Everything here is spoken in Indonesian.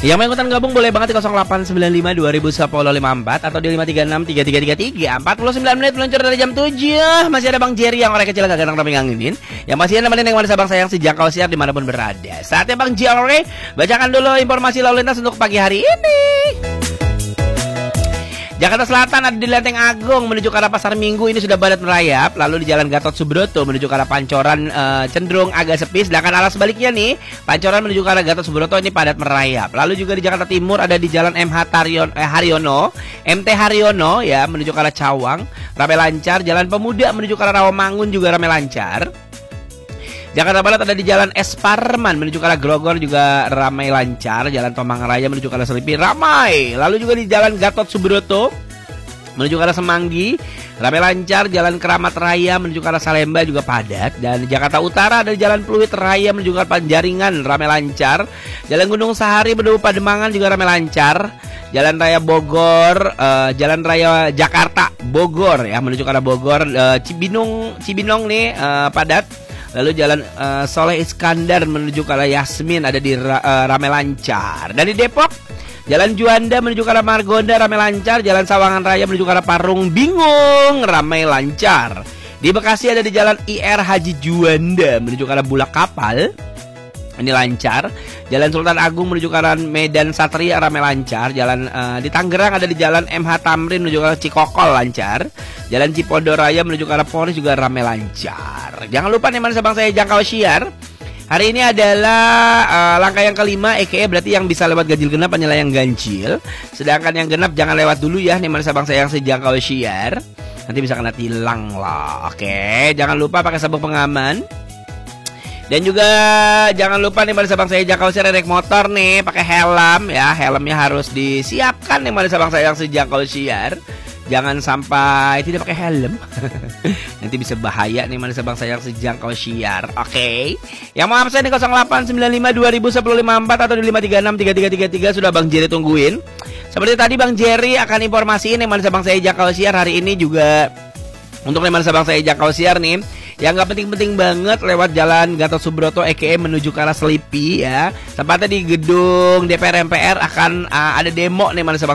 Yang mau ikutan gabung boleh banget di 0895 201054 atau di 536 3333 49 menit meluncur dari jam 7. Masih ada Bang Jerry yang orang kecil gak ganteng tapi nganginin, yang masih nemenin yang mana Sabang sayang sejak kau siar dimanapun berada. Saatnya Bang Jerry bacakan dulu informasi lalu lintas untuk pagi hari ini. Jakarta Selatan ada di Lenteng Agung menuju ke arah Pasar Minggu ini sudah padat merayap. Lalu di Jalan Gatot Subroto menuju ke arah Pancoran cenderung agak sepi. Sedangkan arah sebaliknya nih, Pancoran menuju ke arah Gatot Subroto ini padat merayap. Lalu juga di Jakarta Timur ada di Jalan MT Haryono ya menuju ke arah Cawang ramai lancar. Jalan Pemuda menuju ke arah Rawamangun juga ramai lancar. Jakarta Barat ada di Jalan S. Parman menuju ke arah Grogol juga ramai lancar. Jalan Tomang Raya menuju ke arah Selipi ramai. Lalu juga di Jalan Gatot Subroto menuju ke arah Semanggi ramai lancar. Jalan Keramat Raya menuju ke arah Salemba juga padat. Dan di Jakarta Utara ada di Jalan Pluit Raya menuju ke arah Panjaringan ramai lancar. Jalan Gunung Sahari menuju Pademangan juga ramai lancar. Jalan Raya Bogor, Jalan Raya Jakarta Bogor ya menuju ke arah Bogor, Cibinong nih padat. Lalu Jalan Soleh Iskandar menuju ke arah Yasmin ada di ramai lancar. Dan di Depok Jalan Juanda menuju ke arah Margonda ramai lancar. Jalan Sawangan Raya menuju ke arah Parung Bingung ramai lancar. Di Bekasi ada di Jalan IR Haji Juanda menuju ke arah Bulak Kapal, ini lancar. Jalan Sultan Agung menuju ke arah Medan Satria ramai lancar. Jalan di Tangerang ada di Jalan MH Tamrin menuju ke arah Cikokol lancar. Jalan Cipondo Raya menuju ke arah Polres juga ramai lancar. Jangan lupa nih mana Sabang saya jangkau siar. Hari ini adalah langkah yang kelima, EKE berarti yang bisa lewat ganjil genap hanyalah yang ganjil. Sedangkan yang genap jangan lewat dulu ya nih mana Sabang saya yang sejangkau siar. Nanti bisa kena tilang lah. Oke, jangan lupa pakai sabuk pengaman. Dan juga jangan lupa nih pada Sabang saya jangkau siar naik motor nih pakai helm ya. Helmnya harus disiapkan nih pada Sabang saya yang sejangkau siar. Jangan sampai tidak pakai helm. Nanti bisa bahaya nih pada Sabang saya yang sejangkau siar. Oke. Yang mau absen di 0895 201054 atau di 536 3333 sudah Bang Jerry tungguin. Seperti tadi Bang Jerry akan informasiin nih pada Sabang saya jangkau siar hari ini juga. Untuk nih pada Sabang saya jangkau siar nih yang gak penting-penting banget lewat Jalan Gatot Subroto EKE menuju ke arah Selipi ya. Tempatnya di gedung DPR MPR akan ada demo nih mana Sabang